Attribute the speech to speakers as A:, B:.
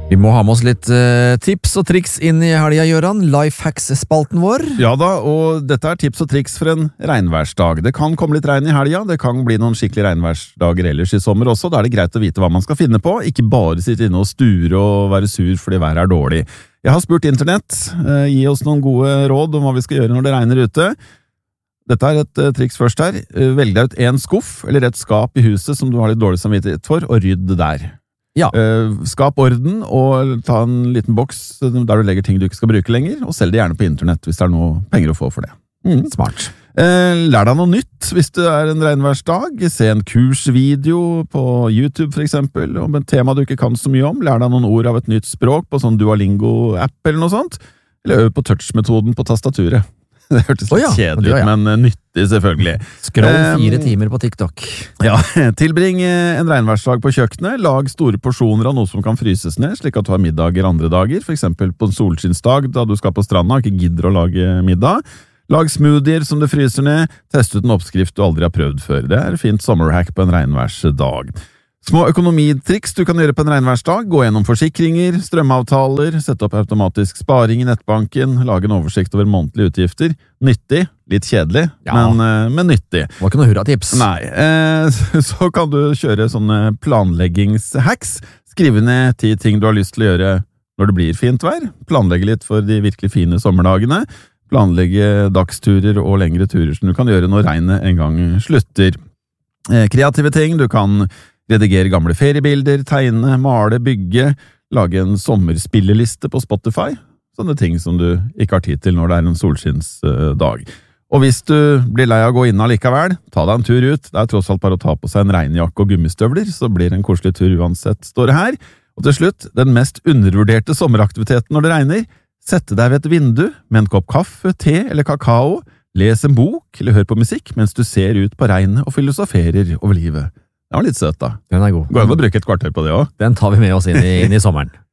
A: Vi må ha med oss litt tips og triks inn i helga, Gøran. Lifehacks-spalten vår.
B: Ja da, og dette er tips og triks for en regnværsdag. Det kan komme litt regn i helga, det kan bli noen skikkelig regnværsdager ellers i sommer også. Da er det greit å vite hva man skal finne på, ikke bare sitte inne og sture og være sur fordi været er dårlig. Jeg har spurt internett, gi oss noen gode råd om hva vi skal gjøre når det regner ute. Dette er et triks først her. Velg deg ut en skuff eller et skap i huset som du har litt dårlig samvittighet for, og rydd det der.
A: Ja.
B: Skap orden, og ta en liten boks der du legger ting du ikke skal bruke lenger, og selg det gjerne på internett hvis det er noe penger å få for det.
A: Smart.
B: Lær deg noe nytt hvis det er en regnværsdag. Se en kursvideo på YouTube for eksempel, om et tema du ikke kan så mye om. Lær deg noen ord av et nytt språk på sånn Duolingo-app eller noe sånt. Eller øv på touch-metoden på tastaturet. Det hørtes litt kjedelig ut, men nyttig selvfølgelig.
A: Scroll 4 timer på TikTok.
B: Ja, tilbring en regnværsdag på kjøkkenet. Lag store porsjoner av noe som kan fryses ned, slik at du har middager andre dager, for eksempel på en solskinnsdag da du skal på stranda og ikke gidder å lage middag. Lag smoothier som du fryser ned. Test ut en oppskrift du aldri har prøvd før. Det er fint sommerhack på en regnværsdag. Små økonomitriks du kan gjøre på en regnværsdag. Gå gjennom forsikringer, strømavtaler, sette opp automatisk sparing i nettbanken, lage en oversikt over månedlige utgifter. Nyttig, litt kjedelig, men nyttig.
A: Det var ikke noe hurra-tips.
B: Nei, så kan du kjøre sånne planleggingshacks. Skrive ned 10 ting du har lyst til å gjøre når det blir fint vær. Planlegge litt for de virkelig fine sommerdagene. Planlegge dagsturer og lengre turer som du kan gjøre når regnet en gang slutter. Kreative ting, du kan redigere gamle feriebilder, tegne, male, bygge, lage en sommerspilleliste på Spotify. Sånne ting som du ikke har tid til når det er en solskinnsdag. Og hvis du blir lei av å gå inn allikevel, ta deg en tur ut. Det er tross alt bare å ta på seg en regnjakke og gummistøvler, så blir det en koselig tur uansett, står det her. Og til slutt, den mest undervurderte sommeraktiviteten når det regner. Sette deg ved et vindu med en kopp kaffe, te eller kakao, les en bok eller hør på musikk mens du ser ut på regnet og filosoferer over livet. Den var litt søt da.
A: Den er god.
B: Går an å bruke et kvarter på det også.
A: Den tar vi med oss inn i sommeren.